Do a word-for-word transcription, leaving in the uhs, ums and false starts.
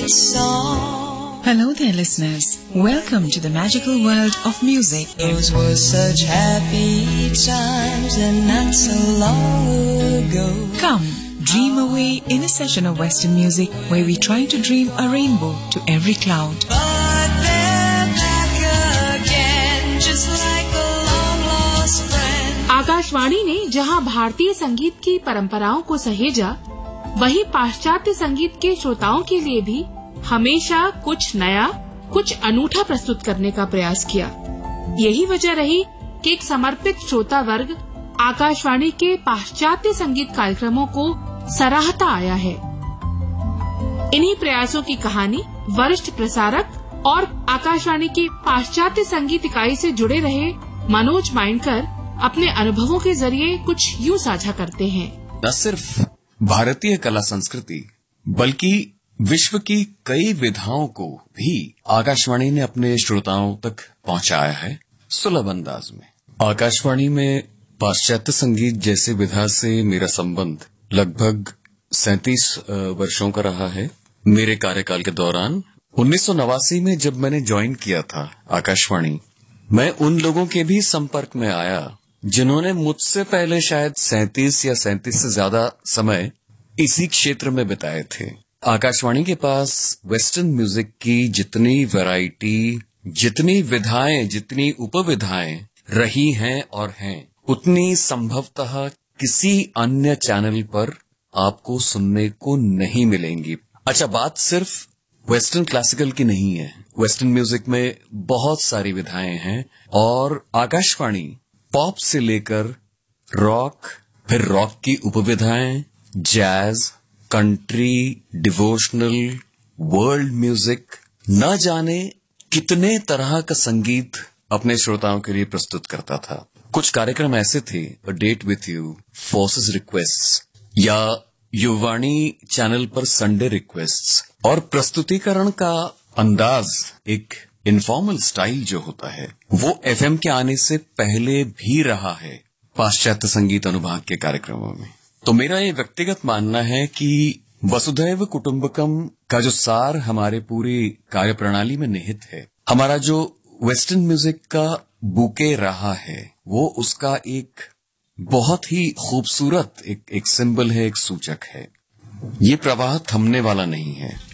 sweet song. Hello there, listeners. Welcome to the magical world of music. Those were such happy times and not so long ago. Come, dream away in a session of Western music where we try to dream a rainbow to every cloud. But they're back again, just like a long lost friend. Akashvani ने जहां भारतीय संगीत की परंपराओं को सहेजा, वहीं पाश्चात्य संगीत के श्रोताओं के लिए भी हमेशा कुछ नया, कुछ अनूठा प्रस्तुत करने का प्रयास किया। यही वजह रही कि एक समर्पित श्रोता वर्ग आकाशवाणी के पाश्चात्य संगीत कार्यक्रमों को सराहता आया है। इन्हीं प्रयासों की कहानी वरिष्ठ प्रसारक और आकाशवाणी की पाश्चात्य संगीत इकाई से जुड़े रहे मनोज माइंडकर अपने अनुभवों के जरिए कुछ यूं साझा करते हैं। न सिर्फ भारतीय कला संस्कृति बल्कि विश्व की कई विधाओं को भी आकाशवाणी ने अपने श्रोताओं तक पहुंचाया है सुलभ अंदाज में। आकाशवाणी में पाश्चात्य संगीत जैसे विधा से मेरा संबंध लगभग सैंतीस वर्षों का रहा है। मेरे कार्यकाल के दौरान उन्नीस सौ नवासी में जब मैंने ज्वाइन किया था आकाशवाणी, मैं उन लोगों के भी संपर्क में आया जिन्होंने मुझसे पहले शायद सैंतीस या सैंतीस से ज्यादा समय इसी क्षेत्र में बिताए थे। आकाशवाणी के पास वेस्टर्न म्यूजिक की जितनी वैरायटी, जितनी विधाएं, जितनी उपविधाएं रही हैं और हैं, उतनी संभवतः किसी अन्य चैनल पर आपको सुनने को नहीं मिलेंगी। अच्छा, बात सिर्फ वेस्टर्न क्लासिकल की नहीं है। वेस्टर्न म्यूजिक में बहुत सारी विधाएं हैं और आकाशवाणी पॉप से लेकर रॉक, फिर रॉक की उपविधाएं, jazz, country, devotional, world music, न जाने कितने तरह का संगीत अपने श्रोताओं के लिए प्रस्तुत करता था। कुछ कार्यक्रम ऐसे थे, a date with you, forces requests या युवाणी चैनल पर संडे रिक्वेस्ट्स, और प्रस्तुतिकरण का अंदाज, एक इनफॉर्मल स्टाइल जो होता है, वो एफएम के आने से पहले भी रहा है पाश्चात्य संगीत अनुभाग के कार्यक्रमों में। तो मेरा ये व्यक्तिगत मानना है कि वसुधैव कुटुंबकम का जो सार हमारे पूरी कार्यप्रणाली में निहित है, हमारा जो वेस्टर्न म्यूजिक का बुके रहा है, वो उसका एक बहुत ही खूबसूरत एक एक सिंबल है, एक सूचक है। ये प्रवाह थमने वाला नहीं है।